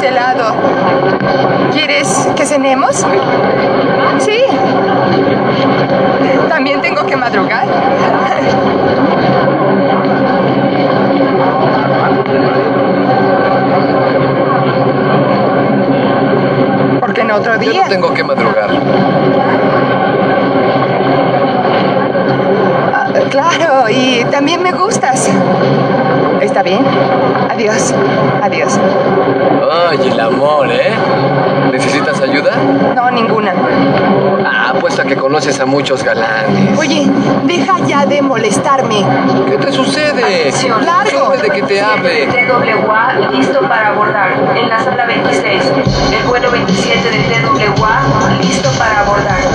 helado. ¿Quieres que cenemos? Sí. También tengo que madrugar. ¿Por qué no otro día? Yo no tengo que madrugar. Claro, y también me gustas. ¿Está bien? Adiós. Adiós. Ay, el amor, ¿eh? ¿Necesitas ayuda? No, ninguna. Apuesto a que conoces a muchos galanes. Oye, deja ya de molestarme. ¿Qué te sucede? Largo. De que te hable. TWA listo para abordar. En la sala 26. El vuelo 27 de TWA listo para abordar.